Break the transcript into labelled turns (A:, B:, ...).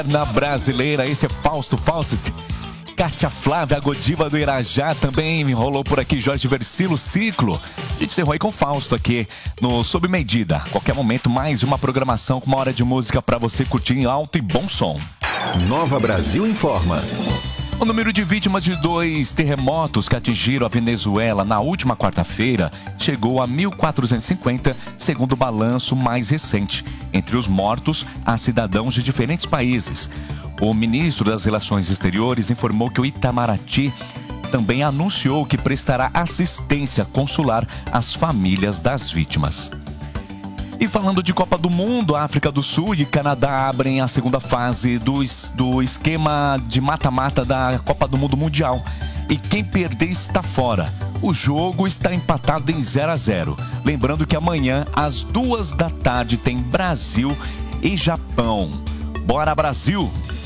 A: Na brasileira, esse é Fausto Fawcett. Kátia Flávia, a Godiva do Irajá, também rolou por aqui. Jorge Versilo, Ciclo. A gente encerrou aí com Fausto aqui no Sob Medida. Qualquer momento, mais uma programação com uma hora de música para você curtir em alto e bom som.
B: Nova Brasil informa.
A: O número de vítimas de 2 terremotos que atingiram a Venezuela na última quarta-feira chegou a 1.450, segundo o balanço mais recente. Entre os mortos, há cidadãos de diferentes países. O ministro das Relações Exteriores informou que o Itamaraty também anunciou que prestará assistência consular às famílias das vítimas. E falando de Copa do Mundo, a África do Sul e Canadá abrem a segunda fase do esquema de mata-mata da Copa do Mundo Mundial. E quem perder está fora. O jogo está empatado em 0-0. Lembrando que amanhã, às 2 da tarde, tem Brasil e Japão. Bora, Brasil!